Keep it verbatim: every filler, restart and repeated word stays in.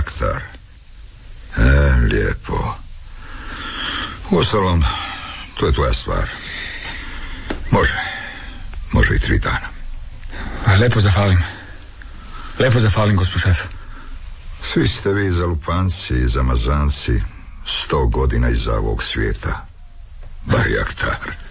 jaktar. E, lijepo. Uostalom, to je tvoja stvar. Može. Može i tri dana. Pa lepo zahvalim. Lepo zahvalim, gospođo šef. Svi ste vi zalupanci i zamazanci sto godina iza ovog svijeta. Bar jaktar.